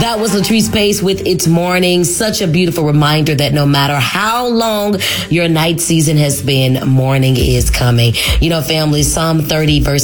That was Latrice Pace with It's Morning. Such a beautiful reminder that no matter how long your night season has been, morning is coming. You know, family, Psalm 30 verse